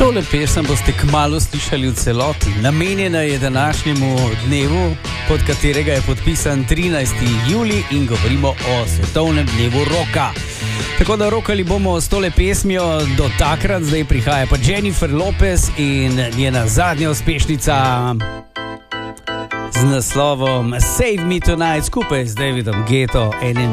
Tole pesem boste kmalu slišali v celoti. Namenjena je današnjemu dnevu, pod katerega je podpisan 13. julij in govorimo o svetovnem dnevu roka. Tako da rokali bomo s tole pesmijo do takrat, zdaj prihaja pa Jennifer Lopez in njena zadnja uspešnica z naslovom Save Me Tonight skupaj z Davidom Guetto, enim